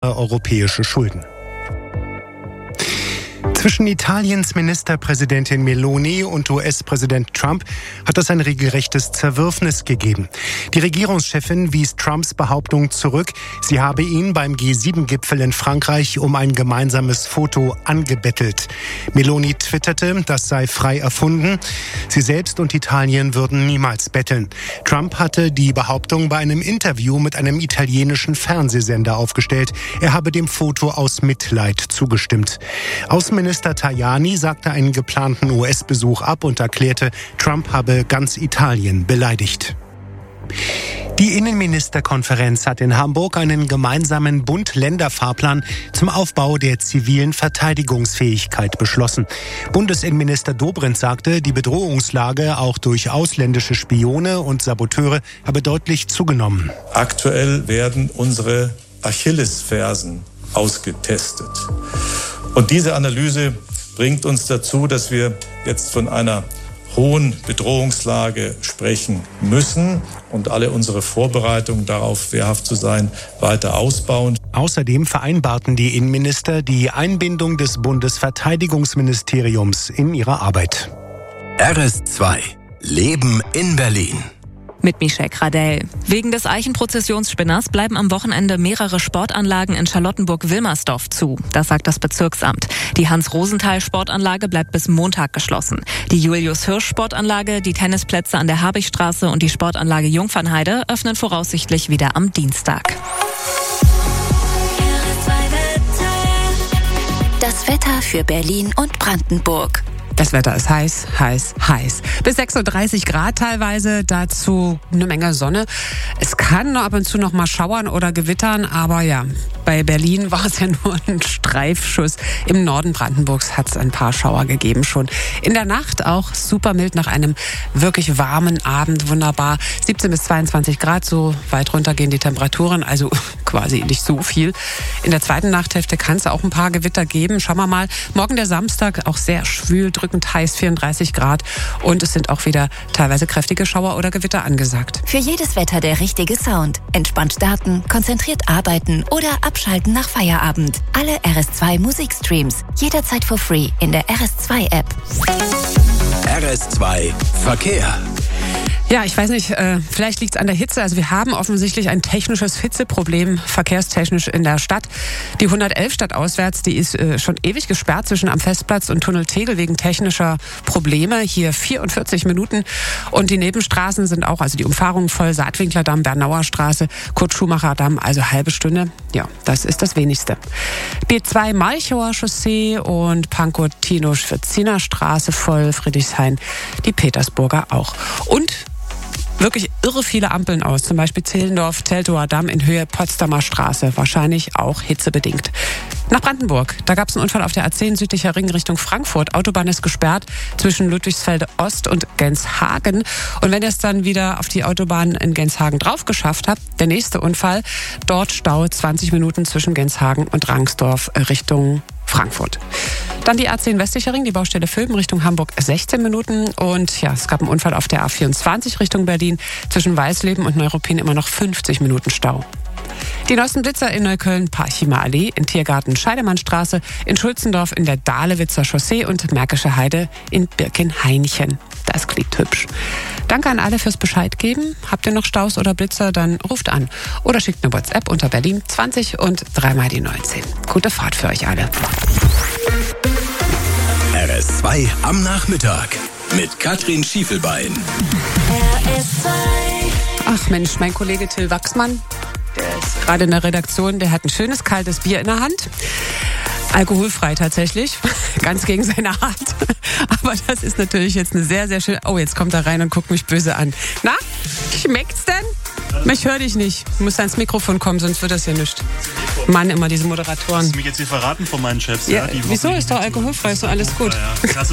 schwere europäische Schulden. Zwischen Italiens Ministerpräsidentin Meloni und US-Präsident Trump hat es ein regelrechtes Zerwürfnis gegeben. Die Regierungschefin wies Trumps Behauptung zurück, sie habe ihn beim G7-Gipfel in Frankreich um ein gemeinsames Foto angebettelt. Meloni twitterte, das sei frei erfunden. Sie selbst und Italien würden niemals betteln. Trump hatte die Behauptung bei einem Interview mit einem italienischen Fernsehsender aufgestellt. Er habe dem Foto aus Mitleid zugestimmt. Außenminister Tajani sagte einen geplanten US-Besuch ab und erklärte, Trump habe ganz Italien beleidigt. Die Innenministerkonferenz hat in Hamburg einen gemeinsamen Bund-Länder-Fahrplan zum Aufbau der zivilen Verteidigungsfähigkeit beschlossen. Bundesinnenminister Dobrindt sagte, die Bedrohungslage auch durch ausländische Spione und Saboteure habe deutlich zugenommen. Aktuell werden unsere Achillesfersen ausgetestet. Und diese Analyse bringt uns dazu, dass wir jetzt von einer hohen Bedrohungslage sprechen müssen und alle unsere Vorbereitungen darauf, wehrhaft zu sein, weiter ausbauen. Außerdem vereinbarten die Innenminister die Einbindung des Bundesverteidigungsministeriums in ihre Arbeit. RS2 Leben in Berlin. Mit Michelle Gradell. Wegen des Eichenprozessionsspinners bleiben am Wochenende mehrere Sportanlagen in Charlottenburg-Wilmersdorf zu. Das sagt das Bezirksamt. Die Hans-Rosenthal-Sportanlage bleibt bis Montag geschlossen. Die Julius-Hirsch-Sportanlage, die Tennisplätze an der Habigstraße und die Sportanlage Jungfernheide öffnen voraussichtlich wieder am Dienstag. Das Wetter für Berlin und Brandenburg. Das Wetter ist heiß, heiß, heiß. Bis 36 Grad teilweise, dazu eine Menge Sonne. Es kann ab und zu noch mal schauern oder gewittern, aber ja, bei Berlin war es ja nur ein Streifschuss. Im Norden Brandenburgs hat es ein paar Schauer gegeben schon. In der Nacht auch super mild nach einem wirklich warmen Abend, wunderbar. 17 bis 22 Grad, so weit runter gehen die Temperaturen, also quasi nicht so viel. In der zweiten Nachthälfte kann es auch ein paar Gewitter geben. Schauen wir mal. Morgen der Samstag auch sehr schwül, drückend heiß, 34 Grad. Und es sind auch wieder teilweise kräftige Schauer oder Gewitter angesagt. Für jedes Wetter der richtige Sound. Entspannt starten, konzentriert arbeiten oder abschalten nach Feierabend. Alle RS2 Musikstreams. Jederzeit for free in der RS2 App. RS2 Verkehr. Ja, ich weiß nicht, vielleicht liegt es an der Hitze. Also wir haben offensichtlich ein technisches Hitzeproblem, verkehrstechnisch in der Stadt. Die 111 stadtauswärts, die ist schon ewig gesperrt zwischen am Festplatz und Tunnel Tegel wegen technischer Probleme. Hier 44 Minuten. Und die Nebenstraßen sind auch, also die Umfahrung voll, Saatwinklerdamm, Bernauer Straße, Kurt-Schumacher-Damm, also halbe Stunde. Ja, das ist das Wenigste. B2 Malchower Chaussee und Pankow-Tino-Schwetziner Straße voll, Friedrichshain, die Petersburger auch. Und wirklich irre viele Ampeln aus, zum Beispiel Zehlendorf, Teltower Damm in Höhe Potsdamer Straße, wahrscheinlich auch hitzebedingt. Nach Brandenburg, da gab es einen Unfall auf der A10 südlicher Ring Richtung Frankfurt. Autobahn ist gesperrt zwischen Ludwigsfelde Ost und Genshagen. Und wenn ihr es dann wieder auf die Autobahn in Genshagen drauf geschafft habt, der nächste Unfall, dort Stau 20 Minuten zwischen Genshagen und Rangsdorf Richtung Frankfurt. Dann die A10 westlicher Ring, die Baustelle Völben Richtung Hamburg 16 Minuten. Und ja, es gab einen Unfall auf der A24 Richtung Berlin. Zwischen Weißleben und Neuruppin immer noch 50 Minuten Stau. Die neuesten Blitzer in Neukölln, Parchimer Allee, in Tiergarten Scheidemannstraße, in Schulzendorf in der Dahlewitzer Chaussee und Märkische Heide in Birkenhainchen. Das klingt hübsch. Danke an alle fürs Bescheid geben. Habt ihr noch Staus oder Blitzer, dann ruft an. Oder schickt eine WhatsApp unter Berlin 20 und 3 mal die 19. Gute Fahrt für euch alle. RS2 am Nachmittag mit Katrin Schiefelbein. RS2. Ach Mensch, mein Kollege Till Wachsmann, der ist gerade in der Redaktion, der hat ein schönes kaltes Bier in der Hand. Alkoholfrei tatsächlich, ganz gegen seine Art. Aber das ist natürlich jetzt eine sehr, sehr schöne... Oh, jetzt kommt er rein und guckt mich böse an. Na, schmeckt's denn? Ich höre dich nicht. Du musst ans Mikrofon kommen, sonst wird das ja nichts. Mann, immer diese Moderatoren. Hast du mich jetzt hier verraten von meinen Chefs? Ja, wieso? Ist doch alkoholfrei, ist doch alles gut. Ja.